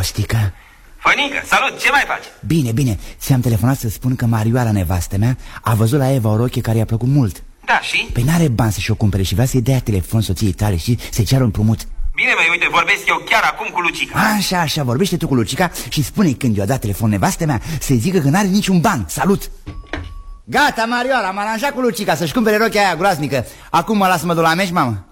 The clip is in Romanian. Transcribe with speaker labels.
Speaker 1: Costică.
Speaker 2: Fănică, salut, ce mai faci?
Speaker 1: Bine, bine, ți-am telefonat să spun că Marioara, nevastă mea, a văzut la Eva o rochie care i-a plăcut mult.
Speaker 2: Da, și?
Speaker 1: Păi n-are bani să-și o cumpere și vrea să-i dea telefon soției tale și să-i ceară un împrumut.
Speaker 2: Bine, măi, uite, vorbesc eu chiar acum cu Lucica.
Speaker 1: Așa, așa, vorbește tu cu Lucica și spune-i când i-a dat telefon nevastă mea să-i zică că n-are niciun ban. Salut! Gata, Marioara, am aranjat cu Lucica să-și cumpere rochia aia groaznică. Acum mă las să mă duc la meci, mamă.